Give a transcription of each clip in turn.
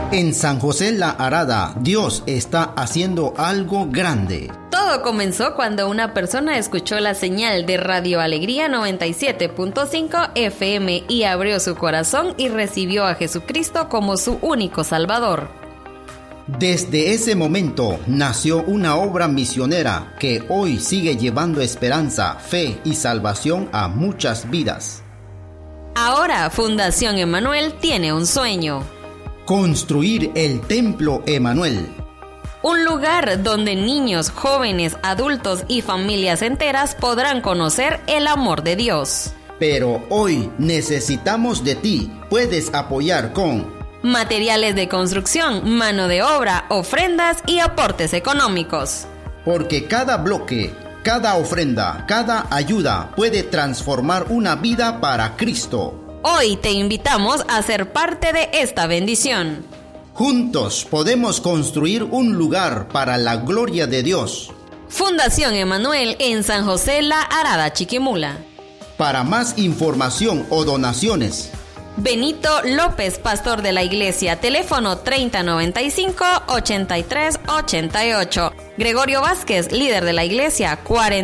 En San José La Arada, Dios está haciendo algo grande. Todo comenzó cuando una persona escuchó la señal de Radio Alegría 97.5 FM y abrió su corazón y recibió a Jesucristo como su único Salvador. Desde ese momento nació una obra misionera que hoy sigue llevando esperanza, fe y salvación a muchas vidas. Ahora Fundación Emanuel tiene un sueño: construir el Templo Emanuel. Un lugar donde niños, jóvenes, adultos y familias enteras podrán conocer el amor de Dios. Pero hoy necesitamos de ti. Puedes apoyar con materiales de construcción, mano de obra, ofrendas y aportes económicos. Porque cada bloque, cada ofrenda, cada ayuda puede transformar una vida para Cristo. Hoy te invitamos a ser parte de esta bendición. Juntos podemos construir un lugar para la gloria de Dios. Fundación Emanuel en San José La Arada, Chiquimula. Para más información o donaciones, Benito López, pastor de la iglesia, teléfono 3095-8388. Gregorio Vázquez, líder de la iglesia,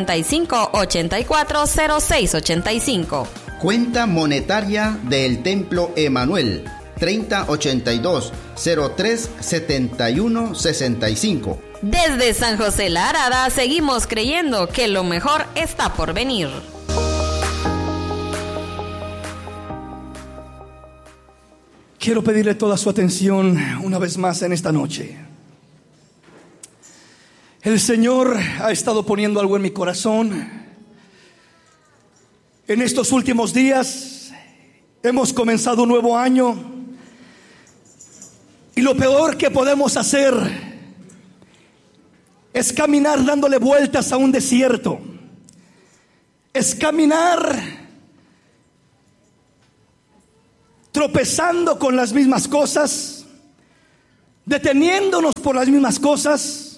4584-0685. Cuenta monetaria del Templo Emanuel, 3082-037165. Desde San José La Arada seguimos creyendo que lo mejor está por venir. Quiero pedirle toda su atención una vez más en esta noche. El Señor ha estado poniendo algo en mi corazón. En estos últimos días hemos comenzado un nuevo año y lo peor que podemos hacer es caminar dándole vueltas a un desierto. Es caminar tropezando con las mismas cosas, deteniéndonos por las mismas cosas,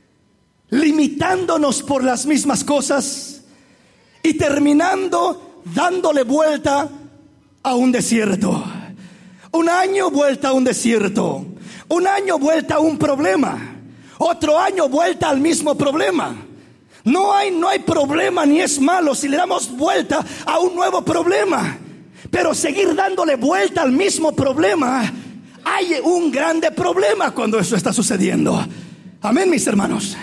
limitándonos por las mismas cosas y terminando dándole vuelta a un desierto. Un año vuelta a un desierto, un año vuelta a un problema, otro año vuelta al mismo problema. No hay problema ni es malo si le damos vuelta a un nuevo problema. Pero seguir dándole vuelta al mismo problema, hay un grande problema cuando eso está sucediendo. Amén, mis hermanos.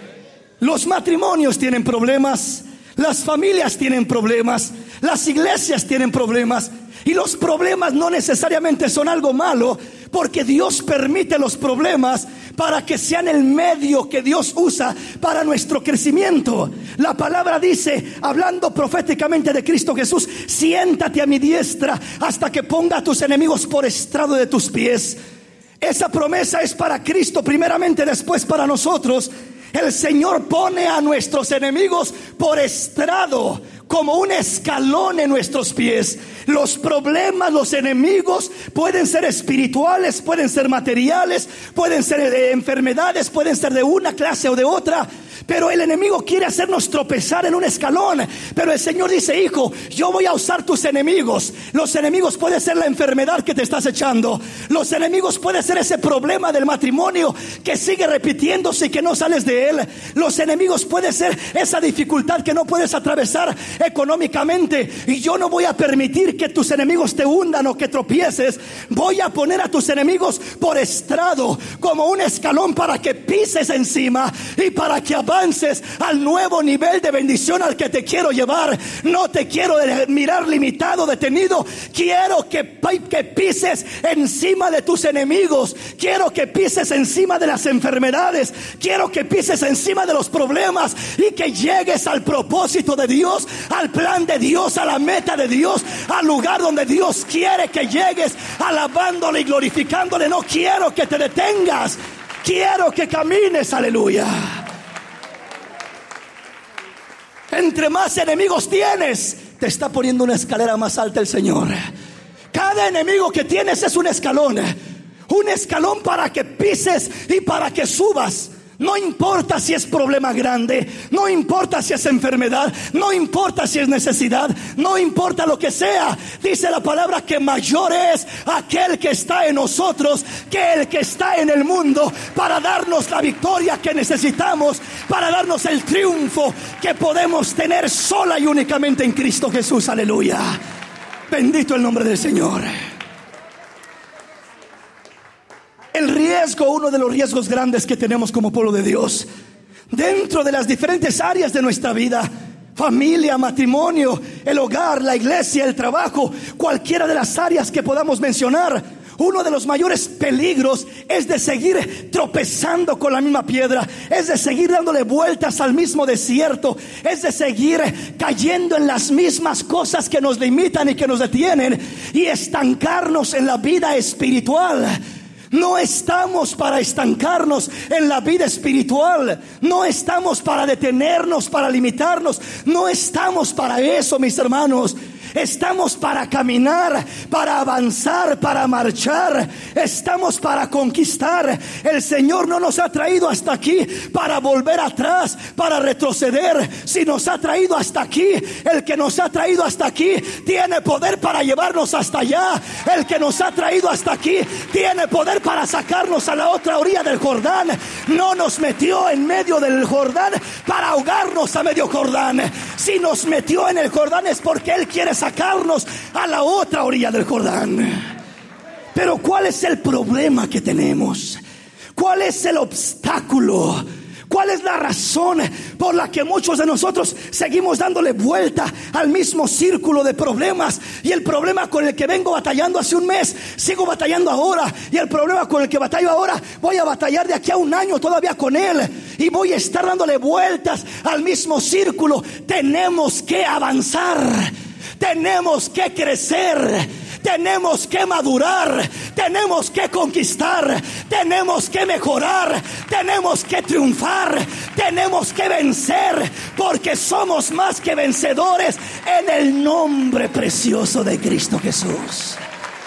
Los matrimonios tienen problemas, las familias tienen problemas, las iglesias tienen problemas. Y los problemas no necesariamente son algo malo, porque Dios permite los problemas para que sean el medio que Dios usa para nuestro crecimiento. La palabra dice, hablando proféticamente de Cristo Jesús: siéntate a mi diestra hasta que ponga a tus enemigos por estrado de tus pies. Esa promesa es para Cristo primeramente, después para nosotros. El Señor pone a nuestros enemigos por estrado, como un escalón en nuestros pies. Los problemas, los enemigos pueden ser espirituales, pueden ser materiales, pueden ser de enfermedades, pueden ser de una clase o de otra. Pero el enemigo quiere hacernos tropezar en un escalón. Pero el Señor dice: hijo, yo voy a usar tus enemigos. Los enemigos puede ser la enfermedad que te estás echando. Los enemigos puede ser ese problema del matrimonio que sigue repitiéndose y que no sales de él. Los enemigos puede ser esa dificultad que no puedes atravesar económicamente. Y yo no voy a permitir que tus enemigos te hundan o que tropieces. Voy a poner a tus enemigos por estrado, como un escalón, para que pises encima y para que avances al nuevo nivel de bendición al que te quiero llevar. No te quiero mirar limitado, detenido. Quiero que pises encima de tus enemigos. Quiero que pises encima de las enfermedades. Quiero que pises encima de los problemas y que llegues al propósito de Dios, al plan de Dios, a la meta de Dios, al lugar donde Dios quiere que llegues, alabándole y glorificándole. No quiero que te detengas, quiero que camines. Aleluya. Entre más enemigos tienes, te está poniendo una escalera más alta el Señor. Cada enemigo que tienes es un escalón para que pises y para que subas. No importa si es problema grande, no importa si es enfermedad, no importa si es necesidad, no importa lo que sea. Dice la palabra que mayor es aquel que está en nosotros que el que está en el mundo, para darnos la victoria que necesitamos, para darnos el triunfo que podemos tener sola y únicamente en Cristo Jesús. Aleluya. Bendito el nombre del Señor. El riesgo, uno de los riesgos grandes que tenemos como pueblo de Dios, dentro de las diferentes áreas de nuestra vida, familia, matrimonio, el hogar, la iglesia, el trabajo, cualquiera de las áreas que podamos mencionar, uno de los mayores peligros es de seguir tropezando con la misma piedra, es de seguir dándole vueltas al mismo desierto, es de seguir cayendo en las mismas cosas que nos limitan y que nos detienen, y estancarnos en la vida espiritual. No estamos para estancarnos en la vida espiritual. No estamos para detenernos, para limitarnos. No estamos para eso, mis hermanos. Estamos para caminar, para avanzar, para marchar. Estamos para conquistar. El Señor no nos ha traído hasta aquí para volver atrás, para retroceder. Si nos ha traído hasta aquí, el que nos ha traído hasta aquí tiene poder para llevarnos hasta allá. El que nos ha traído hasta aquí tiene poder para sacarnos a la otra orilla del Jordán. No nos metió en medio del Jordán para ahogarnos a medio Jordán. Si nos metió en el Jordán es porque Él quiere sacarnos a la otra orilla del Jordán. Pero ¿cuál es el problema que tenemos? ¿Cuál es el obstáculo? ¿Cuál es la razón por la que muchos de nosotros seguimos dándole vuelta al mismo círculo de problemas? Y el problema con el que vengo batallando hace un mes, sigo batallando ahora. Y el problema con el que batallo ahora, voy a batallar de aquí a un año todavía con él. Y voy a estar dándole vueltas al mismo círculo. Tenemos que avanzar. Tenemos que crecer. Tenemos que madurar, tenemos que conquistar, tenemos que mejorar, tenemos que triunfar, tenemos que vencer, porque somos más que vencedores en el nombre precioso de Cristo Jesús.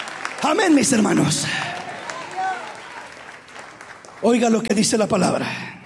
Amén, mis hermanos. Oiga lo que dice la palabra.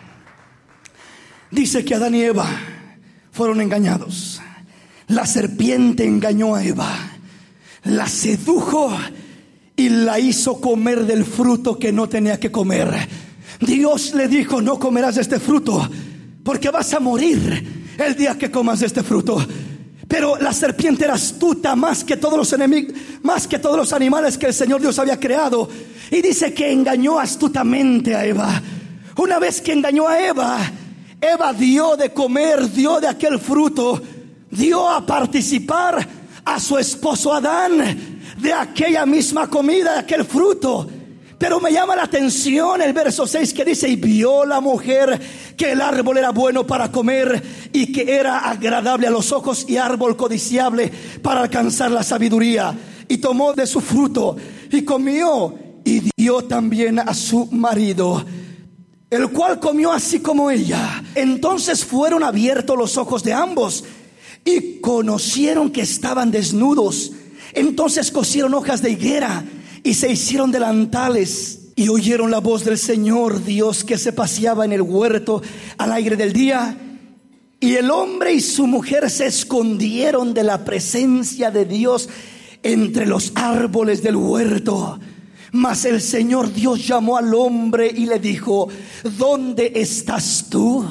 Dice que Adán y Eva fueron engañados. La serpiente engañó a Eva, la sedujo y la hizo comer del fruto que no tenía que comer. Dios le dijo: no comerás de este fruto, porque vas a morir el día que comas de este fruto. Pero la serpiente era astuta más que todos los enemigos, más que todos los animales que el Señor Dios había creado. Y dice que engañó astutamente a Eva. Una vez que engañó a Eva, Eva dio de comer, dio de aquel fruto, dio a participar a su esposo Adán de aquella misma comida, de aquel fruto. Pero me llama la atención el verso 6 que dice: y vio la mujer que el árbol era bueno para comer y que era agradable a los ojos y árbol codiciable para alcanzar la sabiduría, y tomó de su fruto y comió y dio también a su marido, el cual comió así como ella. Entonces fueron abiertos los ojos de ambos y conocieron que estaban desnudos. Entonces cosieron hojas de higuera y se hicieron delantales, y oyeron la voz del Señor Dios que se paseaba en el huerto al aire del día. Y el hombre y su mujer se escondieron de la presencia de Dios entre los árboles del huerto. Mas el Señor Dios llamó al hombre y le dijo: ¿dónde estás tú?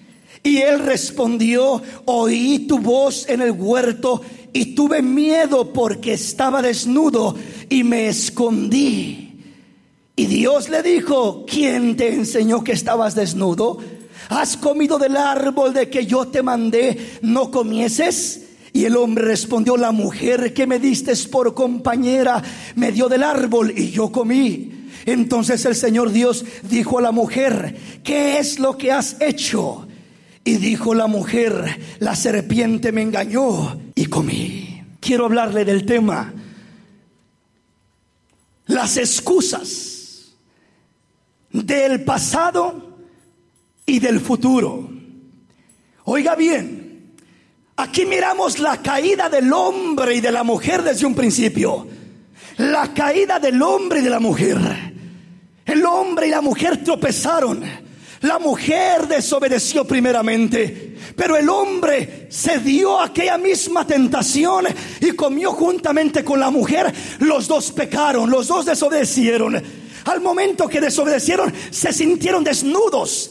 Y él respondió: oí tu voz en el huerto y tuve miedo porque estaba desnudo y me escondí. Y Dios le dijo: ¿quién te enseñó que estabas desnudo? ¿Has comido del árbol de que yo te mandé no comieses? Y el hombre respondió: la mujer que me diste por compañera me dio del árbol y yo comí. Entonces el Señor Dios dijo a la mujer: ¿qué es lo que has hecho? Y dijo la mujer: la serpiente me engañó y comí. Quiero hablarle del tema: las excusas del pasado y del futuro. Oiga bien, aquí miramos la caída del hombre y de la mujer desde un principio. La caída del hombre y de la mujer. El hombre y la mujer tropezaron. La mujer desobedeció primeramente, pero el hombre se dio a aquella misma tentación y comió juntamente con la mujer. Los dos pecaron, los dos desobedecieron. Al momento que desobedecieron, se sintieron desnudos.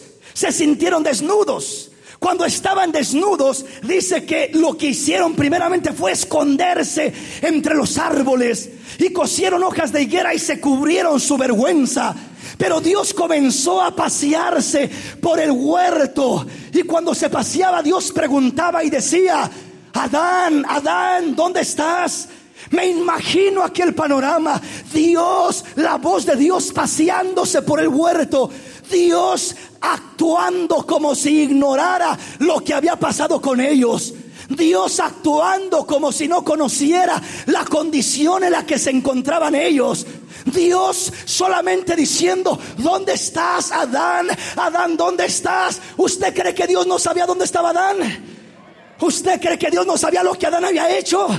Cuando estaban desnudos, dice que lo que hicieron primeramente fue esconderse entre los árboles y cosieron hojas de higuera y se cubrieron su vergüenza. Pero Dios comenzó a pasearse por el huerto, y cuando se paseaba, Dios preguntaba y decía: Adán, Adán, ¿dónde estás? Me imagino aquel panorama, Dios, la voz de Dios paseándose por el huerto, Dios actuando como si ignorara lo que había pasado con ellos, Dios actuando como si no conociera la condición en la que se encontraban ellos, Dios solamente diciendo: ¿dónde estás, Adán? Adán, ¿dónde estás? ¿Usted cree que Dios no sabía dónde estaba Adán? ¿Usted cree que Dios no sabía lo que Adán había hecho?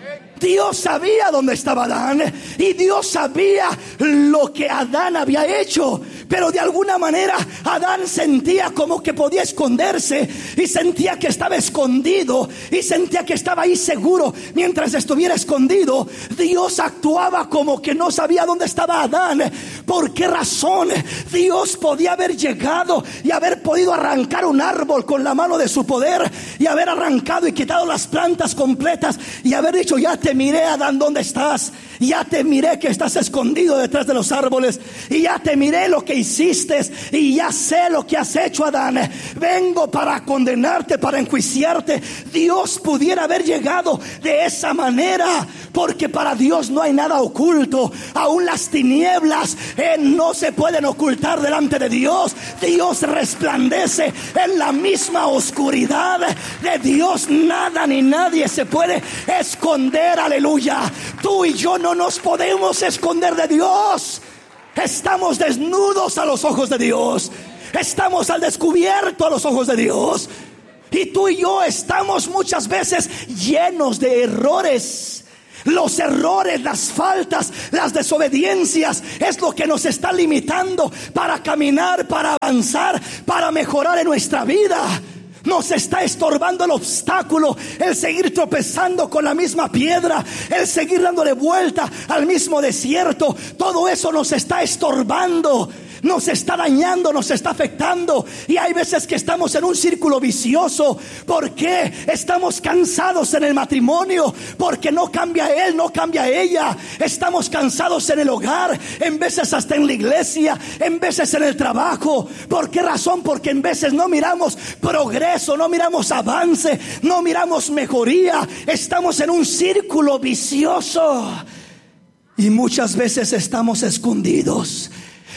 Dios sabía dónde estaba Adán y Dios sabía lo que Adán había hecho, pero de alguna manera Adán sentía como que podía esconderse y sentía que estaba escondido y sentía que estaba ahí seguro. Mientras estuviera escondido, Dios actuaba como que no sabía dónde estaba Adán. ¿Por qué razón? Dios podía haber llegado y haber podido arrancar un árbol con la mano de su poder y haber arrancado y quitado las plantas completas y haber dicho: ya te miré, Adán, ¿dónde estás? Ya te miré que estás escondido detrás de los árboles, y ya te miré lo que hiciste, y ya sé lo que has hecho, Adán. Vengo para condenarte, para enjuiciarte. Dios pudiera haber llegado de esa manera, porque para Dios no hay nada oculto. Aún las tinieblas no se pueden ocultar delante de Dios. Dios resplandece en la misma oscuridad. De Dios nada ni nadie se puede esconder. Aleluya. Tú y yo no nos podemos esconder de Dios. Estamos desnudos a los ojos de Dios. Estamos al descubierto a los ojos de Dios. Y tú y yo estamos muchas veces llenos de errores. Los errores, las faltas, las desobediencias es lo que nos está limitando para caminar, para avanzar, para mejorar en nuestra vida. Nos está estorbando el obstáculo, el seguir tropezando con la misma piedra, el seguir dándole vuelta al mismo desierto. Todo eso nos está estorbando, nos está dañando, nos está afectando. Y hay veces que estamos en un círculo vicioso. ¿Por qué? Estamos cansados en el matrimonio, porque no cambia él, no cambia ella. Estamos cansados en el hogar, en veces hasta en la iglesia, en veces en el trabajo. ¿Por qué razón? Porque en veces no miramos progreso, no miramos avance, no miramos mejoría. Estamos en un círculo vicioso y muchas veces estamos escondidos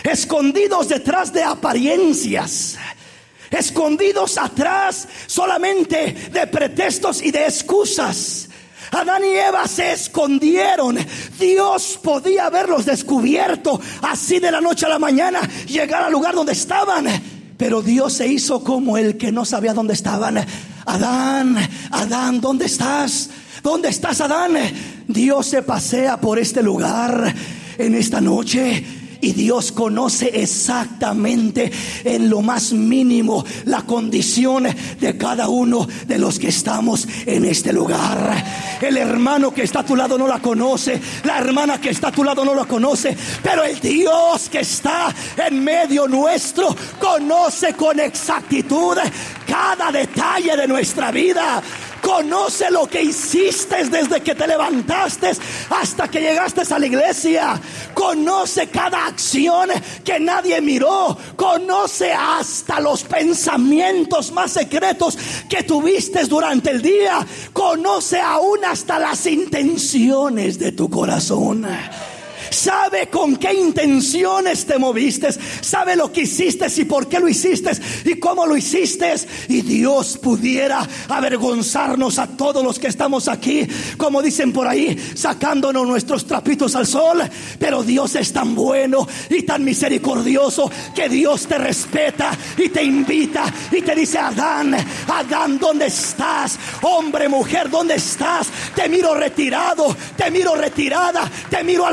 detrás de apariencias, escondidos atrás solamente de pretextos y de excusas. Adán y Eva se escondieron. Dios podía haberlos descubierto así de la noche a la mañana, llegar al lugar donde estaban, pero Dios se hizo como el que no sabía dónde estaban. Adán, Adán, ¿dónde estás? ¿Dónde estás, Adán? Dios se pasea por este lugar en esta noche. Y Dios conoce exactamente en lo más mínimo la condición de cada uno de los que estamos en este lugar. El hermano que está a tu lado no la conoce, la hermana que está a tu lado no la conoce, pero el Dios que está en medio nuestro conoce con exactitud cada detalle de nuestra vida. Conoce lo que hiciste desde que te levantaste hasta que llegaste a la iglesia. Conoce cada acción que nadie miró. Conoce hasta los pensamientos más secretos que tuviste durante el día. Conoce aún hasta las intenciones de tu corazón. Sabe con qué intenciones te moviste, sabe lo que hiciste y por qué lo hiciste y cómo lo hiciste. Y Dios pudiera avergonzarnos a todos los que estamos aquí, como dicen por ahí, sacándonos nuestros trapitos al sol. Pero Dios es tan bueno y tan misericordioso que Dios te respeta y te invita y te dice: Adán, Adán, ¿dónde estás? Hombre, mujer, ¿dónde estás? Te miro retirado, te miro retirada, te miro alejado de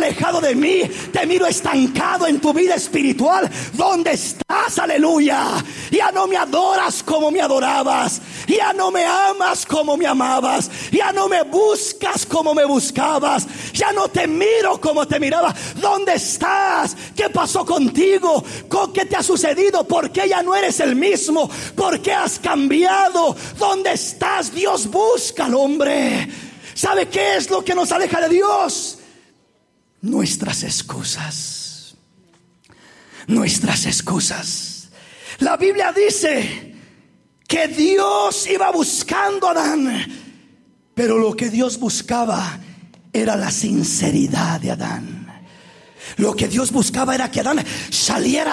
de mí. Te miro estancado en tu vida espiritual. ¿Dónde estás? Aleluya. Ya no me adoras como me adorabas. Ya no me amas como me amabas. Ya no me buscas como me buscabas. Ya no te miro como te miraba. ¿Dónde estás? ¿Qué pasó contigo? ¿Qué te ha sucedido? ¿Por qué ya no eres el mismo? ¿Por qué has cambiado? ¿Dónde estás? Dios busca al hombre. ¿Sabe qué es lo que nos aleja de Dios? Nuestras excusas. Nuestras excusas. La Biblia dice que Dios iba buscando a Adán, pero lo que Dios buscaba era la sinceridad de Adán. Lo que Dios buscaba era que Adán saliera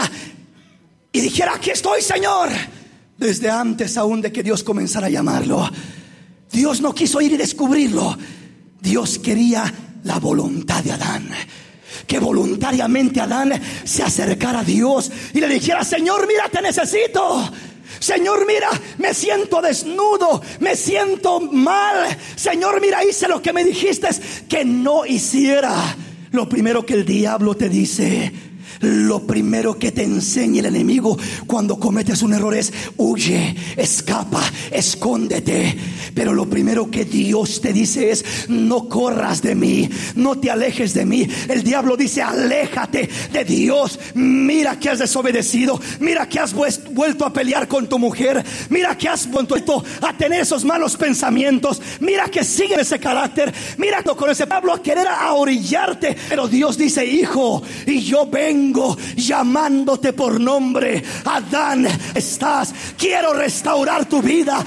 y dijera: aquí estoy, Señor. Desde antes aún de que Dios comenzara a llamarlo. Dios no quiso ir y descubrirlo. Dios quería la voluntad de Adán. Que voluntariamente Adán se acercara a Dios y le dijera: Señor, mira, te necesito. Señor, mira, me siento desnudo, me siento mal. Señor, mira, hice lo que me dijiste que no hiciera. Lo primero que el diablo te dice, lo primero que te enseña el enemigo cuando cometes un error es: huye, escapa, escóndete. Pero lo primero que Dios te dice es: no corras de mí, no te alejes de mí. El diablo dice: aléjate de Dios. Mira que has desobedecido, mira que has vuelto a pelear con tu mujer, mira que has vuelto a tener esos malos pensamientos, mira que sigue ese carácter, mira con ese diablo a querer a orillarte. Pero Dios dice: hijo, y yo vengo llamándote por nombre. Adán, estás, quiero restaurar tu vida.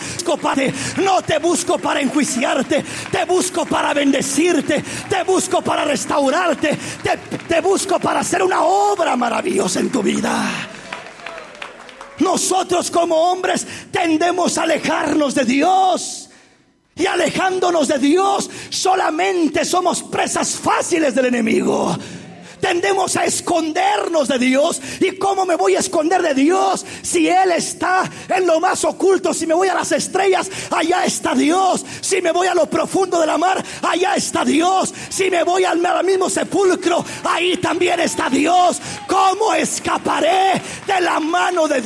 No te busco para enjuiciarte, te busco para bendecirte, te busco para restaurarte, te busco para hacer una obra maravillosa en tu vida. Nosotros como hombres tendemos a alejarnos de Dios, y alejándonos de Dios solamente somos presas fáciles del enemigo. Tendemos a escondernos de Dios. ¿Y cómo me voy a esconder de Dios si Él está en lo más oculto? Si me voy a las estrellas, allá está Dios. Si me voy a lo profundo de la mar, allá está Dios. Si me voy al mismo sepulcro, ahí también está Dios. ¿Cómo escaparé de la mano de